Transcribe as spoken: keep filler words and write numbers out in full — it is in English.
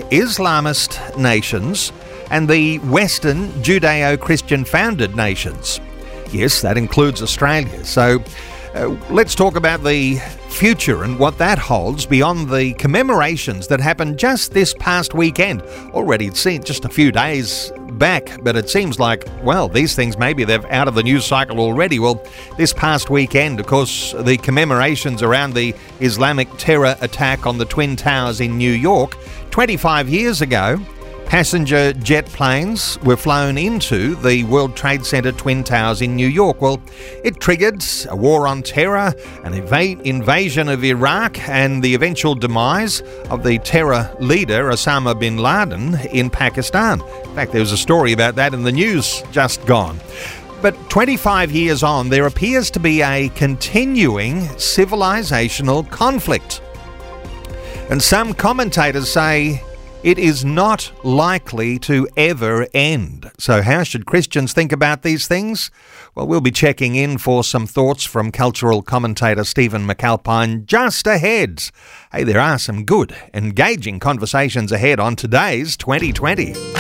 Islamist nations and the Western Judeo-Christian founded nations. Yes, that includes Australia. So uh, let's talk about the future and what that holds beyond the commemorations that happened just this past weekend. Already it's seen just a few days back, but it seems like, well, these things maybe they're out of the news cycle already. Well, this past weekend, of course, the commemorations around the Islamic terror attack on the Twin Towers in New York twenty-five years ago. Passenger jet planes were flown into the World Trade Center Twin Towers in New York. Well, it triggered a war on terror, an inv- invasion of Iraq, and the eventual demise of the terror leader Osama bin Laden in Pakistan. In fact, there was a story about that in the news just gone. But twenty-five years on, there appears to be a continuing civilizational conflict. And some commentators say it is not likely to ever end. So how should Christians think about these things? Well, we'll be checking in for some thoughts from cultural commentator Stephen McAlpine just ahead. Hey, there are some good, engaging conversations ahead on today's twenty twenty.